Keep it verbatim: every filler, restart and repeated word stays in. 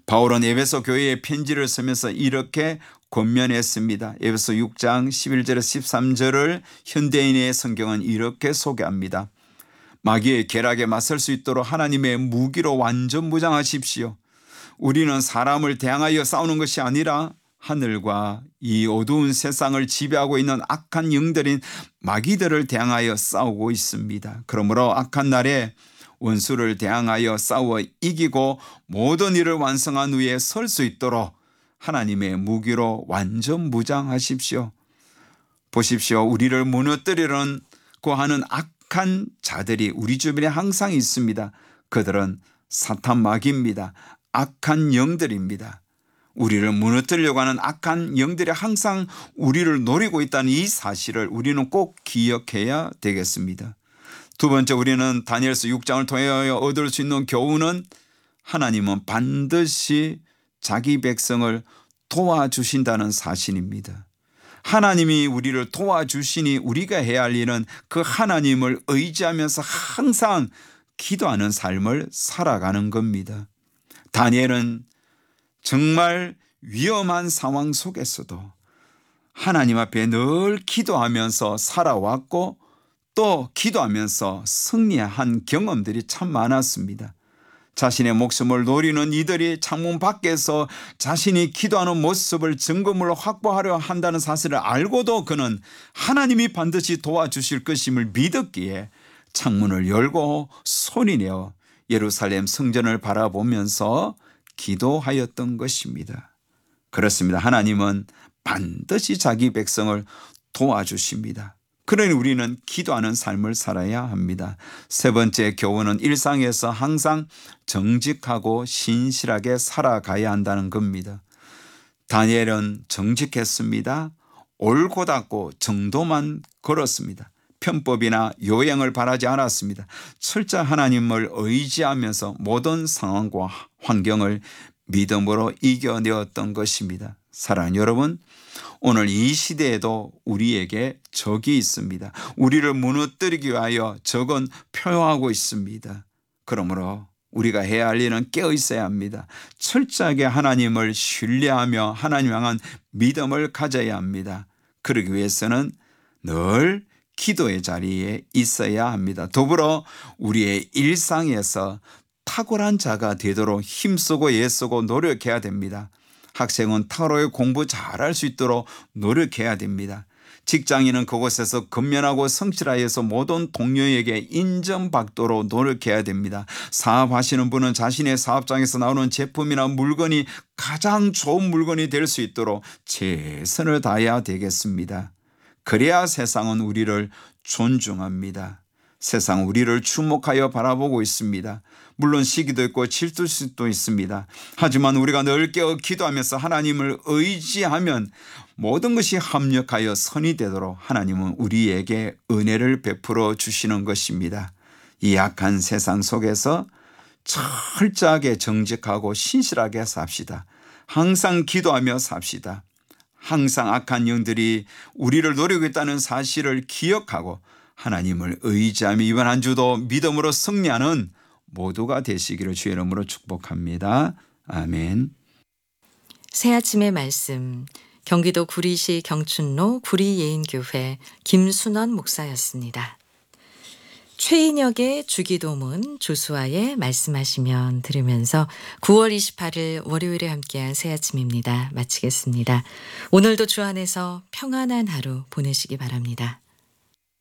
바울은 에베소 교회에 편지를 쓰면서 이렇게 권면했습니다. 에베소 육 장 십일 절에서 십삼 절을 현대인의 성경은 이렇게 소개합니다. 마귀의 계략에 맞설 수 있도록 하나님의 무기로 완전 무장하십시오. 우리는 사람을 대항하여 싸우는 것이 아니라 하늘과 이 어두운 세상을 지배하고 있는 악한 영들인 마귀들을 대항하여 싸우고 있습니다. 그러므로 악한 날에 원수를 대항하여 싸워 이기고 모든 일을 완성한 후에 설 수 있도록 하나님의 무기로 완전 무장하십시오. 보십시오. 우리를 무너뜨리려고 하는 악한 자들이 우리 주변에 항상 있습니다. 그들은 사탄 마귀입니다. 악한 영들입니다. 우리를 무너뜨리려고 하는 악한 영들이 항상 우리를 노리고 있다는 이 사실을 우리는 꼭 기억해야 되겠습니다. 두 번째, 우리는 다니엘서 육 장을 통하여 얻을 수 있는 교훈은 하나님은 반드시 자기 백성을 도와주신다는 사실입니다. 하나님이 우리를 도와주시니 우리가 해야 할 일은 그 하나님을 의지하면서 항상 기도하는 삶을 살아가는 겁니다. 다니엘은 정말 위험한 상황 속에서도 하나님 앞에 늘 기도하면서 살아왔고 또 기도하면서 승리한 경험들이 참 많았습니다. 자신의 목숨을 노리는 이들이 창문 밖에서 자신이 기도하는 모습을 증거물로 확보하려 한다는 사실을 알고도 그는 하나님이 반드시 도와주실 것임을 믿었기에 창문을 열고 소리내어 예루살렘 성전을 바라보면서 기도하였던 것입니다. 그렇습니다. 하나님은 반드시 자기 백성을 도와주십니다. 그러니 우리는 기도하는 삶을 살아야 합니다. 세 번째 교훈은 일상에서 항상 정직하고 신실하게 살아가야 한다는 겁니다. 다니엘은 정직했습니다. 옳고 닦고 정도만 걸었습니다. 편법이나 요행을 바라지 않았습니다. 철저 하나님을 의지하면서 모든 상황과 환경을 믿음으로 이겨내었던 것입니다. 사랑하는 여러분, 오늘 이 시대에도 우리에게 적이 있습니다. 우리를 무너뜨리기 위하여 적은 표효하고 있습니다. 그러므로 우리가 해야 할 일은 깨어 있어야 합니다. 철저하게 하나님을 신뢰하며 하나님 향한 믿음을 가져야 합니다. 그러기 위해서는 늘 기도의 자리에 있어야 합니다. 더불어 우리의 일상에서 탁월한 자가 되도록 힘쓰고 애쓰고 노력해야 됩니다. 학생은 탁월하게 공부 잘할 수 있도록 노력해야 됩니다. 직장인은 그곳에서 근면하고 성실하여서 모든 동료에게 인정받도록 노력해야 됩니다. 사업하시는 분은 자신의 사업장에서 나오는 제품이나 물건이 가장 좋은 물건이 될 수 있도록 최선을 다해야 되겠습니다. 그래야 세상은 우리를 존중합니다. 세상 우리를 주목하여 바라보고 있습니다. 물론 시기도 있고 질투일 수도 있습니다. 하지만 우리가 늘 깨어 기도하면서 하나님을 의지하면 모든 것이 합력하여 선이 되도록 하나님은 우리에게 은혜를 베풀어 주시는 것입니다. 이 악한 세상 속에서 철저하게 정직하고 신실하게 삽시다. 항상 기도하며 삽시다. 항상 악한 영들이 우리를 노리고 있다는 사실을 기억하고 하나님을 의지하며 이번 한 주도 믿음으로 승리하는 모두가 되시기를 주의 이름으로 축복합니다. 아멘. 새아침의 말씀, 경기도 구리시 경춘로 구리예인교회 김순원 목사였습니다. 최인혁의 주기도문 조수아의 말씀하시면 들으면서 구월 이십팔일 월요일에 함께한 새아침입니다. 마치겠습니다. 오늘도 주 안에서 평안한 하루 보내시기 바랍니다.